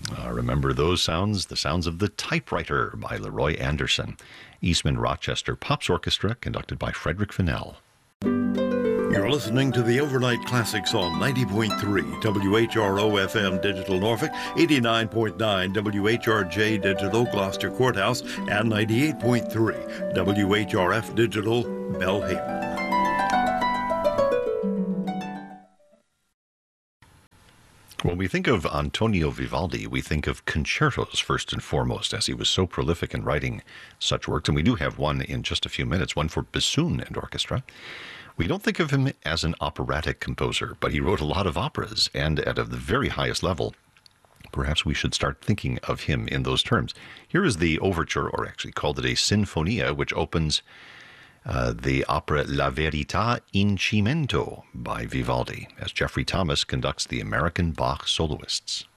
Remember those sounds? The sounds of the typewriter by Leroy Anderson. Eastman Rochester Pops Orchestra, conducted by Frederick Fennell. You're listening to the Overnight Classics on 90.3 WHRO FM Digital Norfolk, 89.9 WHRJ Digital Gloucester Courthouse, and 98.3 WHRF Digital Belhaven. When we think of Antonio Vivaldi, we think of concertos first and foremost, as he was so prolific in writing such works. And we do have one in just a few minutes, one for bassoon and orchestra. We don't think of him as an operatic composer, but he wrote a lot of operas, and at the very highest level. Perhaps we should start thinking of him in those terms. Here is the overture, or actually called it a sinfonia, which opens the opera La Verità in Cimento by Vivaldi, as Jeffrey Thomas conducts the American Bach soloists.